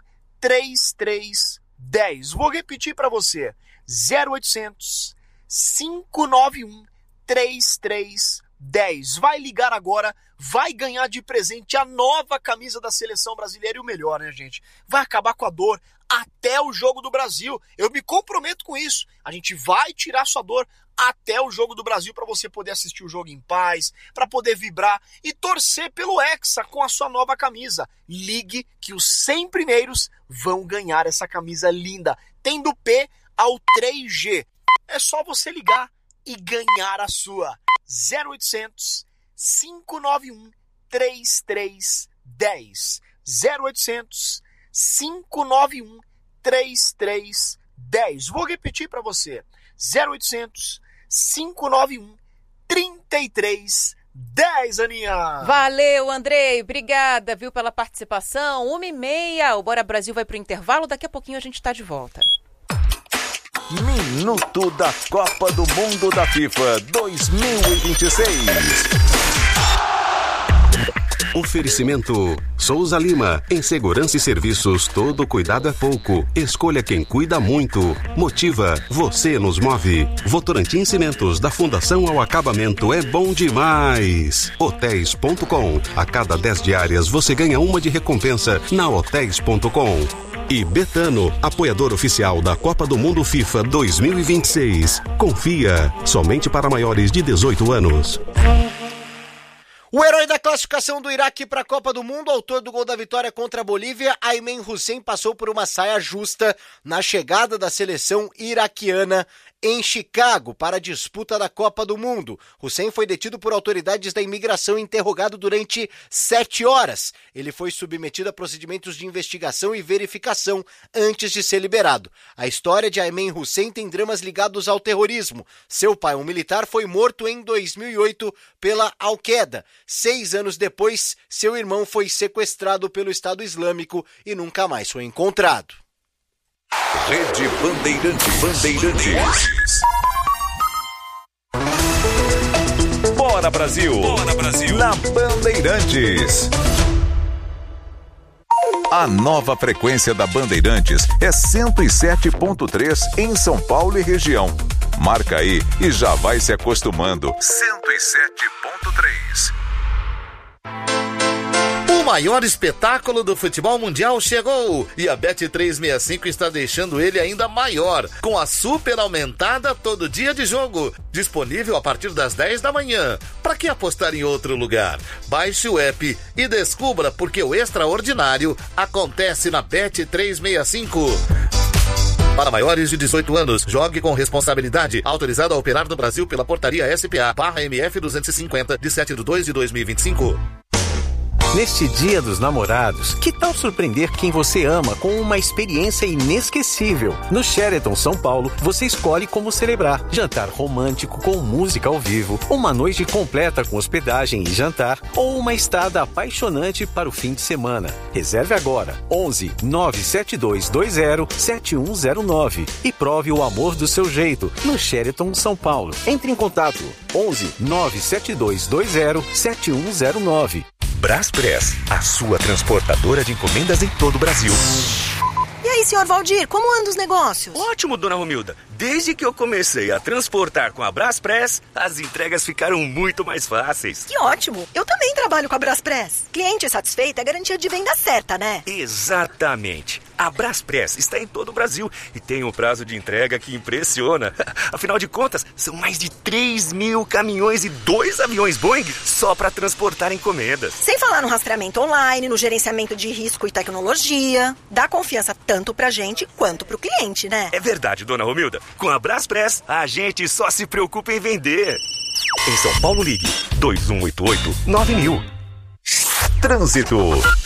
3310. Vou repetir para você. 0800 591 3310. Vai ligar agora, vai ganhar de presente a nova camisa da Seleção Brasileira. E o melhor, né, gente? Vai acabar com a dor até o Jogo do Brasil. Eu me comprometo com isso. A gente vai tirar sua dor até o Jogo do Brasil para você poder assistir o jogo em paz, para poder vibrar e torcer pelo Hexa com a sua nova camisa. Ligue que os 100 primeiros vão ganhar essa camisa linda. Tem do P ao 3G. É só você ligar e ganhar a sua. 0800 591 3310. 0800 591 3310. Vou repetir para você. 0800 591 3310, Aninha. Valeu, Andrei. Obrigada, viu, pela participação. 1h30. O Bora Brasil vai pro intervalo. Daqui a pouquinho a gente tá de volta. Minuto da Copa do Mundo da FIFA 2026. Oferecimento Souza Lima. Em segurança e serviços, todo cuidado é pouco. Escolha quem cuida muito. Motiva, você nos move. Votorantim Cimentos, da fundação ao acabamento, é bom demais. Hotéis.com. A cada 10 diárias você ganha uma de recompensa na Hotéis.com. E Betano, apoiador oficial da Copa do Mundo FIFA 2026. Confia, somente para maiores de 18 anos. O herói da classificação do Iraque para a Copa do Mundo, autor do gol da vitória contra a Bolívia, Aymen Hussein, passou por uma saia justa na chegada da seleção iraquiana em Chicago para a disputa da Copa do Mundo. Hussein foi detido por autoridades da imigração e interrogado durante 7 horas. Ele foi submetido a procedimentos de investigação e verificação antes de ser liberado. A história de Aymen Hussein tem dramas ligados ao terrorismo. Seu pai, um militar, foi morto em 2008 pela Al-Qaeda. 6 anos depois, seu irmão foi sequestrado pelo Estado Islâmico e nunca mais foi encontrado. Rede Bandeirantes. Bora Brasil! Bora Brasil! Na Bandeirantes. A nova frequência da Bandeirantes é 107.3 em São Paulo e região. Marca aí e já vai se acostumando. 107.3. O maior espetáculo do futebol mundial chegou e a Bet365 está deixando ele ainda maior, com a super aumentada todo dia de jogo, disponível a partir das 10 da manhã. Para que apostar em outro lugar? Baixe o app e descubra porque o extraordinário acontece na Bet365. Para maiores de 18 anos, jogue com responsabilidade. Autorizado a operar no Brasil pela portaria SPA/MF 250 de 7/2/2025. Neste Dia dos Namorados, que tal surpreender quem você ama com uma experiência inesquecível? No Sheraton São Paulo, você escolhe como celebrar. Jantar romântico com música ao vivo, uma noite completa com hospedagem e jantar, ou uma estada apaixonante para o fim de semana. Reserve agora, 11 97220 7109 e prove o amor do seu jeito no Sheraton São Paulo. Entre em contato, 11 97220 7109. Braspress, a sua transportadora de encomendas em todo o Brasil. E aí, senhor Valdir, como andam os negócios? Ótimo, dona Romilda. Desde que eu comecei a transportar com a Braspress, as entregas ficaram muito mais fáceis. Que ótimo! Eu também trabalho com a Braspress. Cliente satisfeito é garantia de venda certa, né? Exatamente. A Braspress está em todo o Brasil e tem um prazo de entrega que impressiona. Afinal de contas, são mais de 3.000 caminhões e 2 aviões Boeing só para transportar encomendas. Sem falar no rastreamento online, no gerenciamento de risco e tecnologia. Dá confiança tanto pra gente quanto pro cliente, né? É verdade, dona Romilda. Com a Braspress, a gente só se preocupa em vender. Em São Paulo, ligue 2188-9000. Trânsito.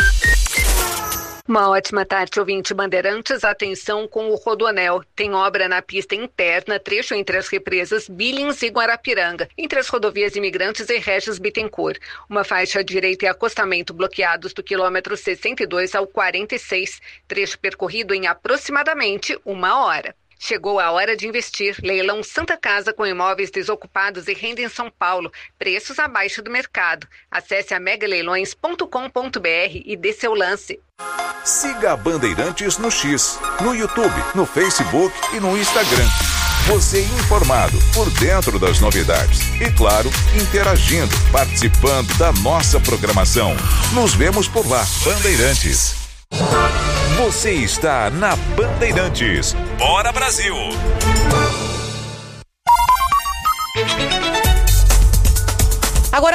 Uma ótima tarde, ouvinte Bandeirantes. Atenção com o Rodoanel. Tem obra na pista interna, trecho entre as represas Billings e Guarapiranga, entre as rodovias Imigrantes e Regis Bittencourt. Uma faixa direita e acostamento bloqueados do quilômetro 62 ao 46, trecho percorrido em aproximadamente 1 hora. Chegou a hora de investir. Leilão Santa Casa com imóveis desocupados e renda em São Paulo. Preços abaixo do mercado. Acesse a megaleilões.com.br e dê seu lance. Siga a Bandeirantes no X, no YouTube, no Facebook e no Instagram. Você informado, por dentro das novidades. E claro, interagindo, participando da nossa programação. Nos vemos por lá. Bandeirantes. Você está na Bandeirantes. Bora, Brasil! Agora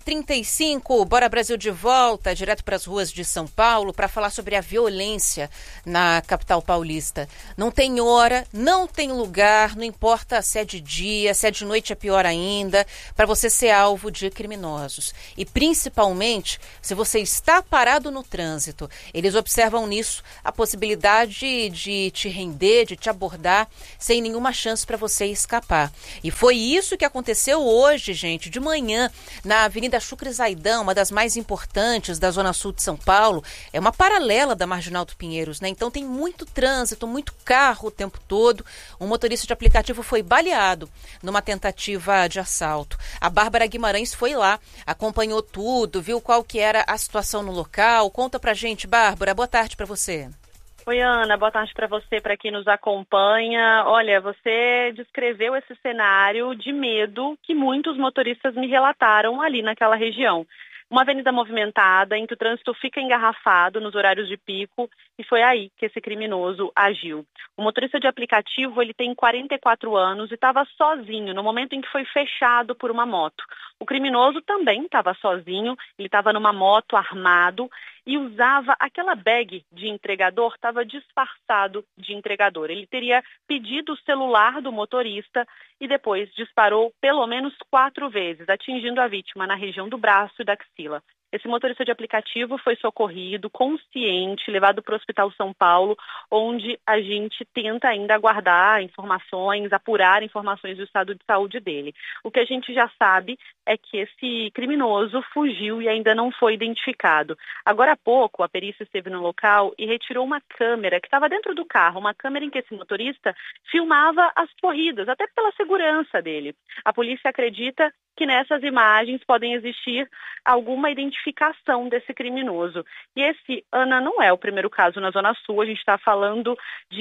1h35, Bora Brasil de volta, direto para as ruas de São Paulo, para falar sobre a violência na capital paulista. Não tem hora, não tem lugar, não importa se é de dia, se é de noite é pior ainda, para você ser alvo de criminosos. E principalmente, se você está parado no trânsito, eles observam nisso a possibilidade de te render, de te abordar, sem nenhuma chance para você escapar. E foi isso que aconteceu hoje, gente, de manhã, na Avenida Chucre Zaidan, uma das mais importantes da Zona Sul de São Paulo. É uma paralela da Marginal do Pinheiros, né? Então tem muito trânsito, muito carro o tempo todo. Um motorista de aplicativo foi baleado numa tentativa de assalto. A Bárbara Guimarães foi lá, acompanhou tudo, viu qual que era a situação no local. Conta pra gente, Bárbara. Boa tarde pra você. Oi, Ana, boa tarde para você, para quem nos acompanha. Olha, você descreveu esse cenário de medo que muitos motoristas me relataram ali naquela região. Uma avenida movimentada, em que o trânsito fica engarrafado nos horários de pico, e foi aí que esse criminoso agiu. O motorista de aplicativo, ele tem 44 anos e estava sozinho no momento em que foi fechado por uma moto. O criminoso também estava sozinho, ele estava numa moto armado e usava aquela bag de entregador, estava disfarçado de entregador. Ele teria pedido o celular do motorista e depois disparou pelo menos 4 vezes, atingindo a vítima na região do braço e da axila. Esse motorista de aplicativo foi socorrido, consciente, levado para o Hospital São Paulo, onde a gente tenta ainda aguardar informações, apurar informações do estado de saúde dele. O que a gente já sabe é que esse criminoso fugiu e ainda não foi identificado. Agora há pouco, a perícia esteve no local e retirou uma câmera que estava dentro do carro, uma câmera em que esse motorista filmava as corridas, até pela segurança dele. A polícia acredita que nessas imagens podem existir alguma identificação desse criminoso. E esse, Ana, não é o primeiro caso na Zona Sul, a gente está falando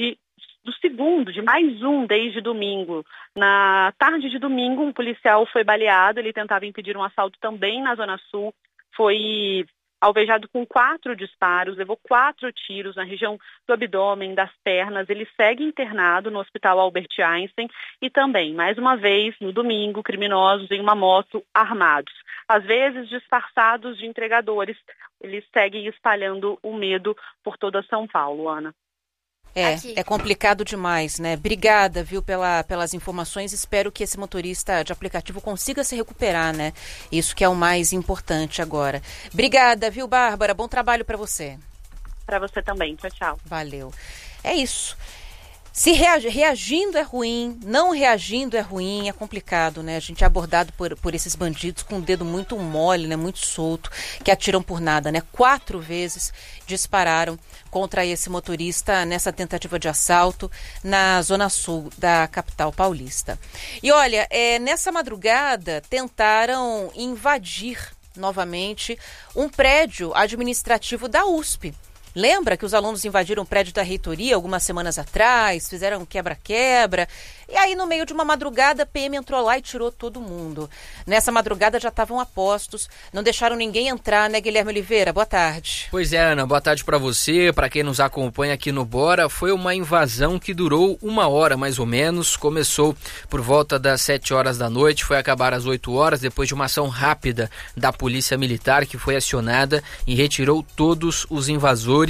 do segundo, de mais um desde domingo. Na tarde de domingo, um policial foi baleado, ele tentava impedir um assalto também na Zona Sul, foi alvejado com 4 disparos, levou 4 tiros na região do abdômen, das pernas. Ele segue internado no Hospital Albert Einstein e também, mais uma vez, no domingo, criminosos em uma moto armados. Às vezes, disfarçados de entregadores, eles seguem espalhando o medo por toda São Paulo, Ana. É complicado demais, né? Obrigada, viu, pelas informações. Espero que esse motorista de aplicativo consiga se recuperar, né? Isso que é o mais importante agora. Obrigada, viu, Bárbara? Bom trabalho para você. Para você também. Tchau, tchau. Valeu. É isso. Se reagindo é ruim, não reagindo é ruim, é complicado, né? A gente é abordado por esses bandidos com o dedo muito mole, né? Muito solto, que atiram por nada, né? 4 vezes dispararam contra esse motorista nessa tentativa de assalto na zona sul da capital paulista. E olha, nessa madrugada tentaram invadir novamente um prédio administrativo da USP. Lembra que os alunos invadiram o prédio da reitoria algumas semanas atrás, fizeram um quebra-quebra, e aí no meio de uma madrugada a PM entrou lá e tirou todo mundo. Nessa madrugada já estavam a postos, não deixaram ninguém entrar, né, Guilherme Oliveira? Boa tarde. Pois é, Ana, boa tarde para você, para quem nos acompanha aqui no Bora. Foi uma invasão que durou 1 hora mais ou menos, começou por volta das 7 horas da noite, foi acabar às 8 horas, depois de uma ação rápida da Polícia Militar que foi acionada e retirou todos os invasores.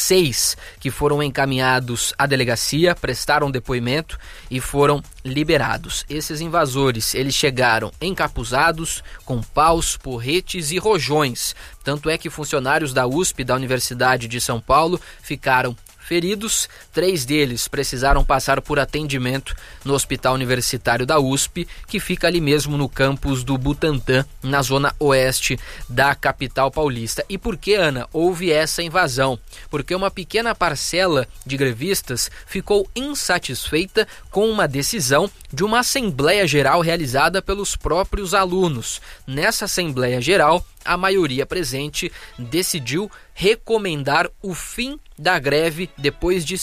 6 que foram encaminhados à delegacia, prestaram depoimento e foram liberados. Esses invasores, eles chegaram encapuzados, com paus, porretes e rojões. Tanto é que funcionários da USP, da Universidade de São Paulo, ficaram feridos. 3 deles precisaram passar por atendimento no Hospital Universitário da USP, que fica ali mesmo no campus do Butantã, na zona oeste da capital paulista. E por que, Ana, houve essa invasão? Porque uma pequena parcela de grevistas ficou insatisfeita com uma decisão de uma Assembleia Geral realizada pelos próprios alunos. Nessa Assembleia Geral, a maioria presente decidiu recomendar o fim da greve depois de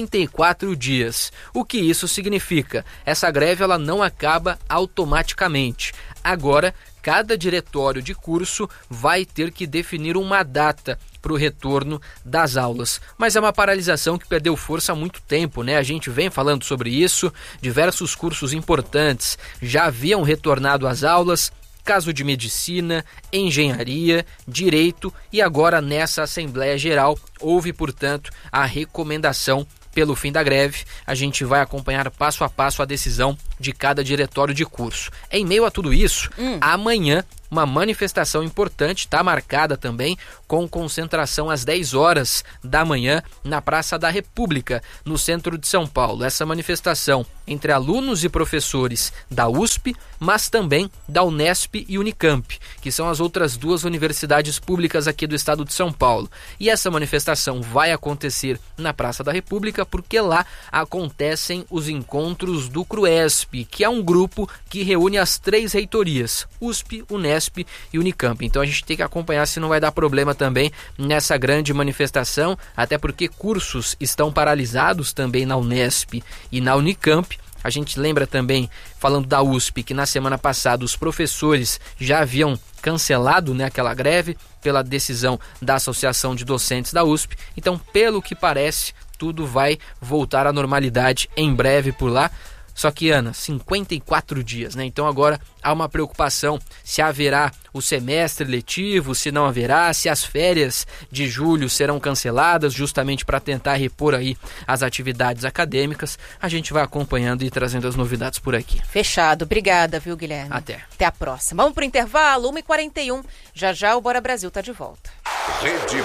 54 dias. O que isso significa? Essa greve ela não acaba automaticamente. Agora, cada diretório de curso vai ter que definir uma data para o retorno das aulas. Mas é uma paralisação que perdeu força há muito tempo, né? A gente vem falando sobre isso, diversos cursos importantes já haviam retornado às aulas, caso de medicina, engenharia, direito, e agora nessa Assembleia Geral houve, portanto, a recomendação pelo fim da greve. A gente vai acompanhar passo a passo a decisão de cada diretório de curso. Em meio a tudo isso, amanhã uma manifestação importante está marcada também, com concentração às 10 horas da manhã na Praça da República, no centro de São Paulo. Essa manifestação entre alunos e professores da USP, mas também da Unesp e Unicamp, que são as outras 2 universidades públicas aqui do estado de São Paulo. E essa manifestação vai acontecer na Praça da República porque lá acontecem os encontros do CRUESP, que é um grupo que reúne as 3 reitorias, USP, Unesp e Unicamp. Então a gente tem que acompanhar se não vai dar problema também nessa grande manifestação, até porque cursos estão paralisados também na Unesp e na Unicamp. A gente lembra também, falando da USP, que na semana passada os professores já haviam cancelado, né, aquela greve pela decisão da Associação de Docentes da USP. Então, pelo que parece, tudo vai voltar à normalidade em breve por lá. Só que, Ana, 54 dias, né? Então agora há uma preocupação se haverá o semestre letivo, se não haverá, se as férias de julho serão canceladas, justamente para tentar repor aí as atividades acadêmicas. A gente vai acompanhando e trazendo as novidades por aqui. Fechado. Obrigada, viu, Guilherme? Até a próxima. Vamos pro intervalo, 1h41. Já já o Bora Brasil tá de volta. Rede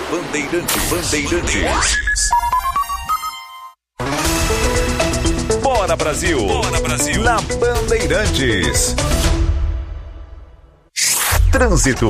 Bandeirantes. Bora Brasil! Bora Brasil! Na Bandeirantes. Trânsito.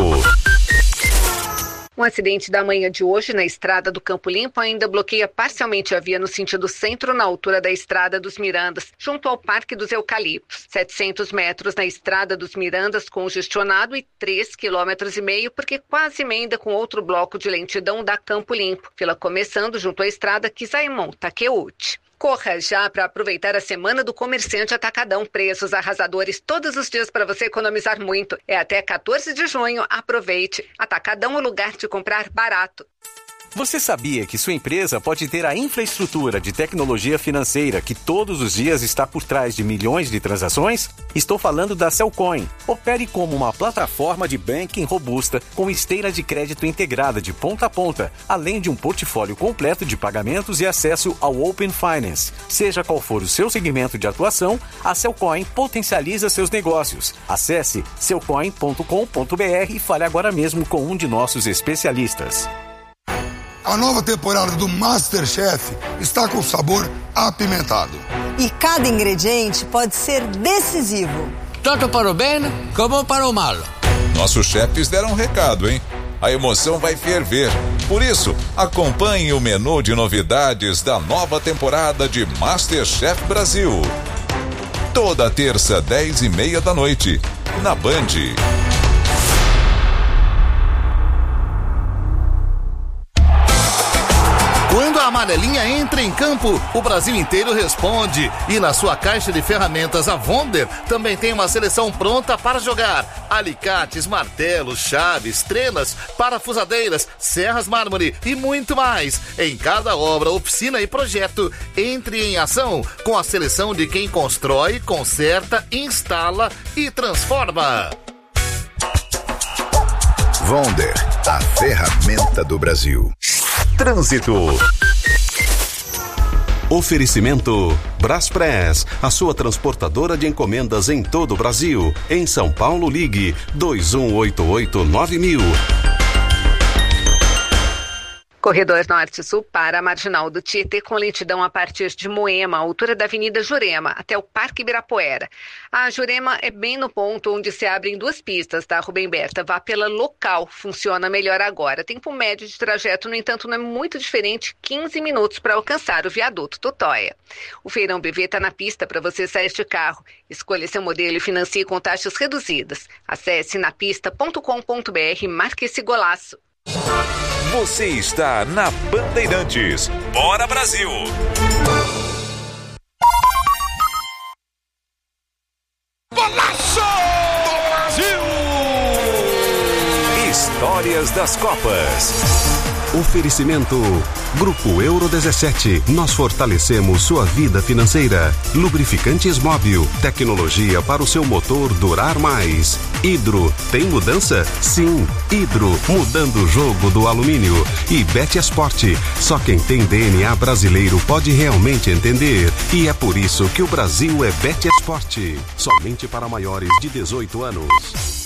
Um acidente da manhã de hoje na estrada do Campo Limpo ainda bloqueia parcialmente a via no sentido centro, na altura da estrada dos Mirandas, junto ao Parque dos Eucaliptos. 700 metros na estrada dos Mirandas congestionado e 3,5 km porque quase emenda com outro bloco de lentidão da Campo Limpo. Fila começando junto à estrada Kisaimon-Takeuchi. Corra já para aproveitar a Semana do Comerciante Atacadão. Preços arrasadores todos os dias para você economizar muito. É até 14 de junho. Aproveite. Atacadão é o lugar de comprar barato. Você sabia que sua empresa pode ter a infraestrutura de tecnologia financeira que todos os dias está por trás de milhões de transações? Estou falando da Cellcoin. Opere como uma plataforma de banking robusta com esteira de crédito integrada de ponta a ponta, além de um portfólio completo de pagamentos e acesso ao Open Finance. Seja qual for o seu segmento de atuação, a Cellcoin potencializa seus negócios. Acesse cellcoin.com.br e fale agora mesmo com um de nossos especialistas. A nova temporada do MasterChef está com sabor apimentado. E cada ingrediente pode ser decisivo. Tanto para o bem como para o mal. Nossos chefes deram um recado, hein? A emoção vai ferver. Por isso, acompanhe o menu de novidades da nova temporada de MasterChef Brasil. Toda terça, 10h30 da noite, na Band. Quando a amarelinha entra em campo, o Brasil inteiro responde. E na sua caixa de ferramentas, a Wonder também tem uma seleção pronta para jogar. Alicates, martelos, chaves, trenas, parafusadeiras, serras mármore e muito mais. Em cada obra, oficina e projeto, entre em ação com a seleção de quem constrói, conserta, instala e transforma. Wonder, a ferramenta do Brasil. Trânsito. Oferecimento Braspress, a sua transportadora de encomendas em todo o Brasil. Em São Paulo, ligue 2188-9000. Corredor Norte-Sul para a Marginal do Tietê com lentidão a partir de Moema, altura da Avenida Jurema, até o Parque Ibirapuera. A Jurema é bem no ponto onde se abrem duas pistas, tá, Rubem Berta? Vá pela local, funciona melhor agora. Tempo médio de trajeto, no entanto, não é muito diferente, 15 minutos para alcançar o viaduto Totóia. O Feirão BV está na pista para você sair de carro. Escolha seu modelo e financie com taxas reduzidas. Acesse napista.com.br e marque esse golaço. Você está na Bandeirantes. Bora, Brasil! Golaço do Brasil! Histórias das Copas. Oferecimento Grupo Euro 17. Nós fortalecemos sua vida financeira. Lubrificantes Móbil. Tecnologia para o seu motor durar mais. Hidro. Tem mudança? Sim. Hidro. Mudando o jogo do alumínio. E Bet Esporte. Só quem tem DNA brasileiro pode realmente entender. E é por isso que o Brasil é Bet Esporte. Somente para maiores de 18 anos.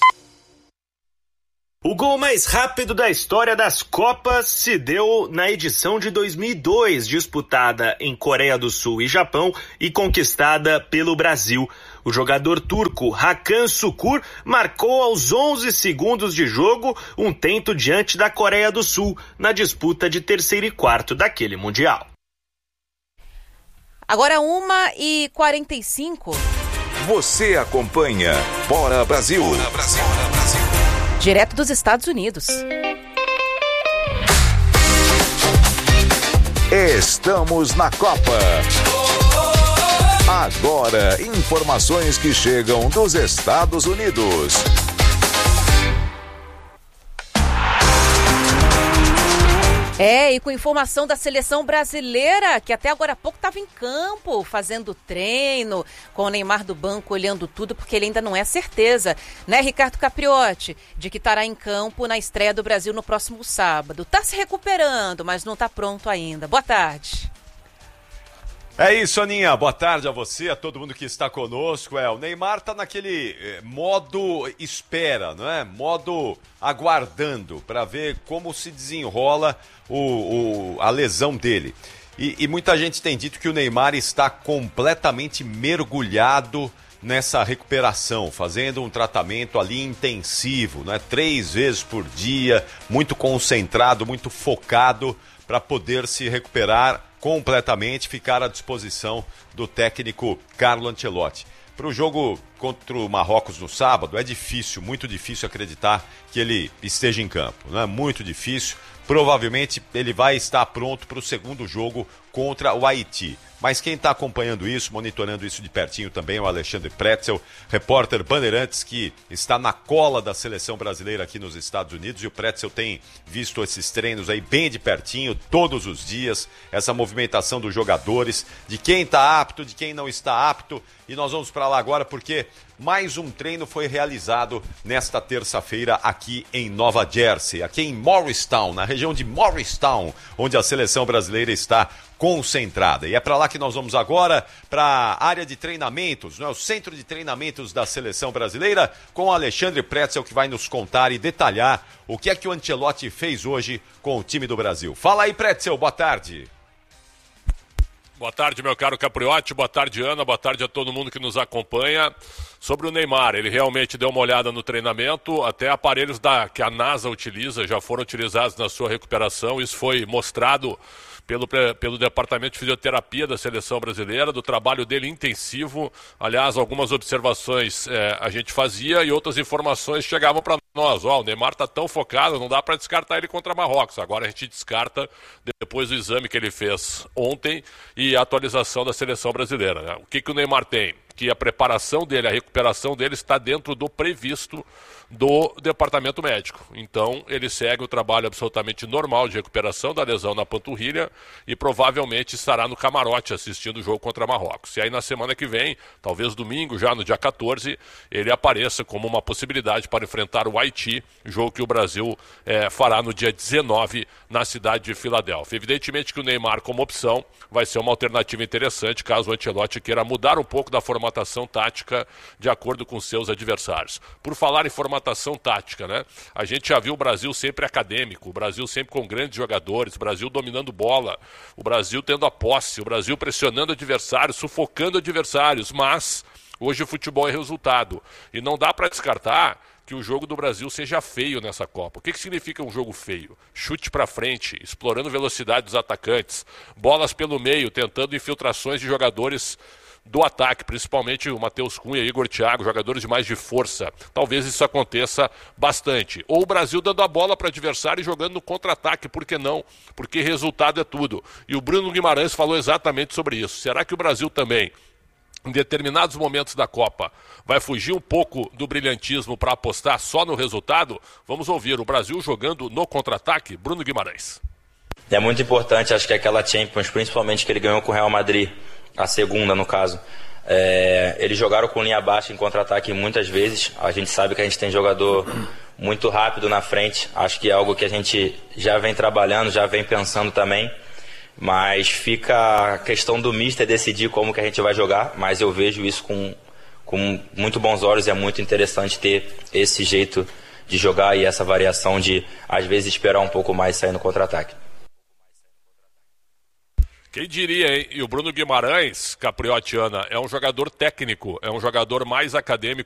O gol mais rápido da história das Copas se deu na edição de 2002, disputada em Coreia do Sul e Japão e conquistada pelo Brasil. O jogador turco Hakan Şükür marcou aos 11 segundos de jogo um tento diante da Coreia do Sul na disputa de terceiro e quarto daquele Mundial. Agora 1h45. Você acompanha Bora Brasil. Bora Brasil. Bora Brasil. Direto dos Estados Unidos. Estamos na Copa. Agora, informações que chegam dos Estados Unidos. E com informação da seleção brasileira, que até agora há pouco estava em campo, fazendo treino, com o Neymar do banco olhando tudo, porque ele ainda não é certeza, né, Ricardo Capriotti, de que estará em campo na estreia do Brasil no próximo sábado. Está se recuperando, mas não está pronto ainda. Boa tarde. É isso, Aninha. Boa tarde a você, a todo mundo que está conosco. O Neymar está naquele modo espera, não é? Modo aguardando para ver como se desenrola a lesão dele. E muita gente tem dito que o Neymar está completamente mergulhado nessa recuperação, fazendo um tratamento ali intensivo, né? 3 vezes por dia, muito concentrado, muito focado para poder se recuperar completamente, ficar à disposição do técnico Carlo Ancelotti. Para o jogo contra o Marrocos no sábado, é difícil, muito difícil acreditar que ele esteja em campo, não é? Muito difícil. Provavelmente ele vai estar pronto para o segundo jogo contra o Haiti. Mas quem está acompanhando isso, monitorando isso de pertinho também é o Alexandre Pretzel, repórter Bandeirantes, que está na cola da seleção brasileira aqui nos Estados Unidos. E o Pretzel tem visto esses treinos aí bem de pertinho, todos os dias, essa movimentação dos jogadores, de quem está apto, de quem não está apto. E nós vamos para lá agora porque mais um treino foi realizado nesta terça-feira aqui em Nova Jersey, aqui em Morristown, na região de Morristown, onde a seleção brasileira está concentrada. E é para lá que nós vamos agora, para a área de treinamentos, o centro de treinamentos da seleção brasileira, com o Alexandre Pretzel, que vai nos contar e detalhar o que é que o Ancelotti fez hoje com o time do Brasil. Fala aí, Pretzel, boa tarde. Boa tarde, meu caro Capriotti, boa tarde, Ana, boa tarde a todo mundo que nos acompanha. Sobre o Neymar, ele realmente deu uma olhada no treinamento, até aparelhos que a NASA utiliza já foram utilizados na sua recuperação, isso foi mostrado pelo Departamento de Fisioterapia da Seleção Brasileira, do trabalho dele intensivo. Aliás, algumas observações a gente fazia e outras informações chegavam para nós. O Neymar está tão focado, não dá para descartar ele contra Marrocos. Agora a gente descarta depois do exame que ele fez ontem e a atualização da Seleção Brasileira, né? O que o Neymar tem? Que a preparação dele, a recuperação dele está dentro do previsto do departamento médico. Então, ele segue o trabalho absolutamente normal de recuperação da lesão na panturrilha e provavelmente estará no camarote assistindo o jogo contra Marrocos. E aí, na semana que vem, talvez domingo, já no dia 14, ele apareça como uma possibilidade para enfrentar o Haiti, jogo que o Brasil fará no dia 19 na cidade de Filadélfia. Evidentemente que o Neymar, como opção, vai ser uma alternativa interessante caso o Ancelotti queira mudar um pouco da formatação tática de acordo com seus adversários. Por falar em formatação tática, né? A gente já viu o Brasil sempre acadêmico, o Brasil sempre com grandes jogadores, o Brasil dominando bola, o Brasil tendo a posse, o Brasil pressionando adversários, sufocando adversários, mas hoje o futebol é resultado. E não dá para descartar que o jogo do Brasil seja feio nessa Copa. O que significa um jogo feio? Chute para frente, explorando velocidade dos atacantes, bolas pelo meio, tentando infiltrações de jogadores do ataque, principalmente o Matheus Cunha e Igor Thiago, jogadores de mais de força. Talvez isso aconteça bastante. Ou o Brasil dando a bola para o adversário e jogando no contra-ataque, por que não? Porque resultado é tudo. E o Bruno Guimarães falou exatamente sobre isso. Será que o Brasil também, em determinados momentos da Copa, vai fugir um pouco do brilhantismo para apostar só no resultado? Vamos ouvir o Brasil jogando no contra-ataque. Bruno Guimarães. É muito importante, acho que aquela Champions, principalmente que ele ganhou com o Real Madrid, a segunda no caso, eles jogaram com linha baixa em contra-ataque muitas vezes. A gente sabe que a gente tem jogador muito rápido na frente, acho que é algo que a gente já vem trabalhando, já vem pensando também, mas fica a questão do mister decidir como que a gente vai jogar, mas eu vejo isso com muito bons olhos e é muito interessante ter esse jeito de jogar e essa variação de às vezes esperar um pouco mais e sair no contra-ataque. Quem diria, hein? E o Bruno Guimarães, Capriotti, Ana, é um jogador técnico, é um jogador mais acadêmico